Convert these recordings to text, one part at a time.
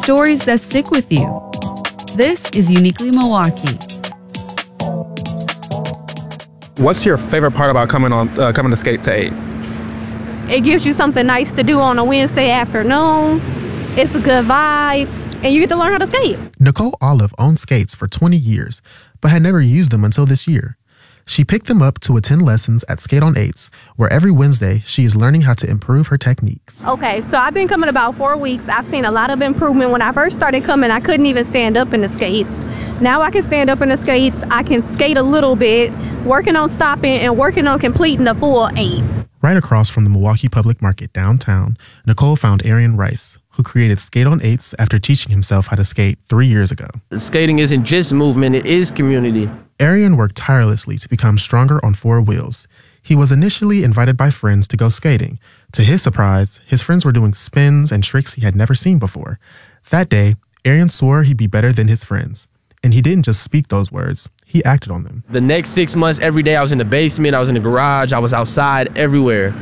Stories that stick with you. This is Uniquely Milwaukee. What's your favorite part about coming to Skate to 8? It gives you something nice to do on a Wednesday afternoon. It's a good vibe, and you get to learn how to skate. Nicole Olive owned skates for 20 years, but had never used them until this year. She picked them up to attend lessons at Skate on 8s, where every Wednesday she is learning how to improve her techniques. Okay, so I've been coming about 4 weeks. I've seen a lot of improvement. When I first started coming, I couldn't even stand up in the skates. Now I can stand up in the skates. I can skate a little bit, working on stopping and working on completing the full 8. Right across from the Milwaukee Public Market downtown, Nicole found Arian Rice, who created Skate on 8s after teaching himself how to skate 3 years ago. Skating isn't just movement, it is community. Arian worked tirelessly to become stronger on 4 wheels. He was initially invited by friends to go skating. To his surprise, his friends were doing spins and tricks he had never seen before. That day, Arian swore he'd be better than his friends. And he didn't just speak those words, he acted on them. The next 6 months, every day I was in the basement, I was in the garage, I was outside, everywhere.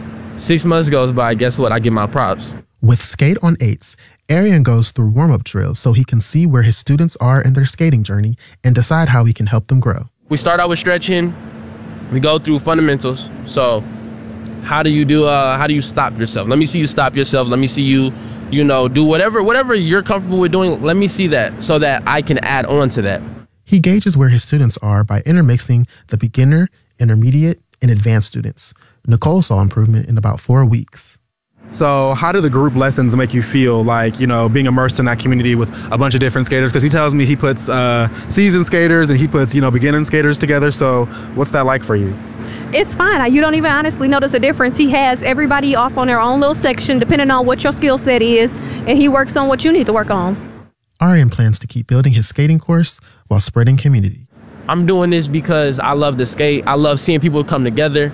6 months goes by, guess what? I get my props. With Skate on 8s, Arian goes through warm-up drills so he can see where his students are in their skating journey and decide how he can help them grow. We start out with stretching. We go through fundamentals. So how do you stop yourself? Let me see you stop yourself. Let me see you, do whatever you're comfortable with doing. Let me see that so that I can add on to that. He gauges where his students are by intermixing the beginner, intermediate, and advanced students. Nicole saw improvement in about 4 weeks. So how do the group lessons make you feel like, being immersed in that community with a bunch of different skaters? Because he tells me he puts seasoned skaters and he puts, beginning skaters together. So what's that like for you? It's fine. You don't even honestly notice a difference. He has everybody off on their own little section, depending on what your skill set is, and he works on what you need to work on. Arian plans to keep building his skating course while spreading community. I'm doing this because I love to skate. I love seeing people come together,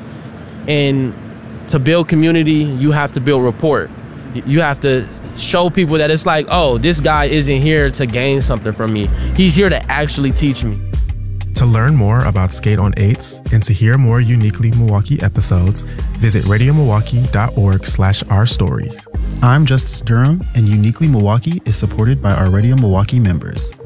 and to build community, you have to build rapport. You have to show people that it's like, oh, this guy isn't here to gain something from me. He's here to actually teach me. To learn more about Skate on 8s and to hear more Uniquely Milwaukee episodes, visit radiomilwaukee.org/ourstories. I'm Justice Durham, and Uniquely Milwaukee is supported by our Radio Milwaukee members.